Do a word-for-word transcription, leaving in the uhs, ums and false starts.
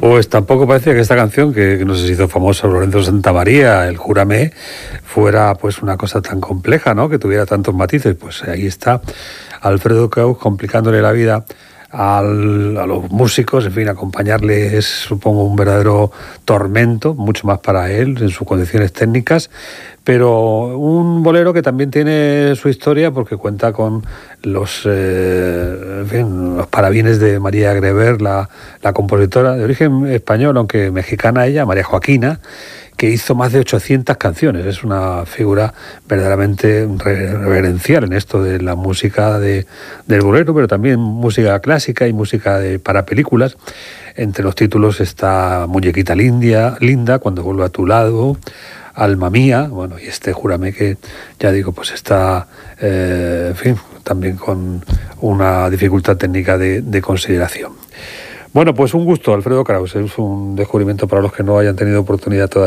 Pues tampoco parecía que esta canción, que, que no sé si hizo famosa Lorenzo Santamaría, el Júrame, fuera pues una cosa tan compleja, ¿no? Que tuviera tantos matices. Pues ahí está Alfredo Kraus complicándole la vida al, a los músicos, en fin, acompañarle es, supongo, un verdadero tormento, mucho más para él en sus condiciones técnicas, pero un bolero que también tiene su historia porque cuenta con los, eh, en fin, los parabienes de María Greber, la, la compositora de origen español, aunque mexicana ella, María Joaquina, que hizo más de ochocientas canciones. Es una figura verdaderamente reverencial en esto de la música de, del bolero, pero también música clásica y música de, para películas. Entre los títulos está Muñequita Linda, Linda, Cuando vuelvo a tu lado, Alma mía, bueno, y este Júrame, que ya digo, pues está, eh, en fin, también con una dificultad técnica de, de consideración. Bueno, pues un gusto, Alfredo Kraus, es un descubrimiento para los que no hayan tenido oportunidad todavía